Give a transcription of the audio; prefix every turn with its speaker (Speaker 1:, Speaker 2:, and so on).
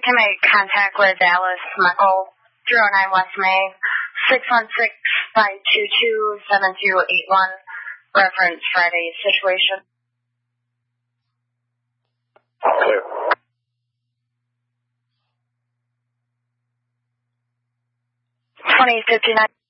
Speaker 1: can make contact with Dallas Meckel, 309 West May, 616-522-7281, reference Friday's situation.
Speaker 2: Clear.
Speaker 1: 2059.